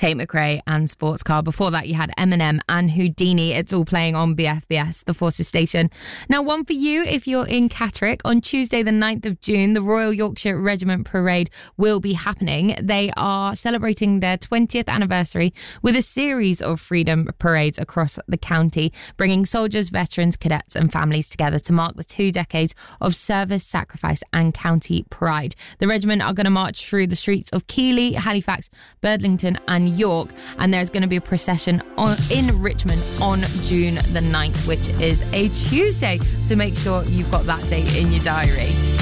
Tate McRae and Sports Car. Before that, you had Eminem and Houdini. It's all playing on BFBS, the Forces station. Now, one for you if you're in Catterick. On Tuesday, the 9th of June, the Royal Yorkshire Regiment Parade will be happening. They are celebrating their 20th anniversary with a series of freedom parades across the county, bringing soldiers, veterans, cadets and families together to mark the 2 decades of service, sacrifice and county pride. The regiment are going to march through the streets of Keighley, Halifax, Birdlington and York, and there's going to be a procession in Richmond on June the 9th, which is a Tuesday, so make sure you've got that date in your diary.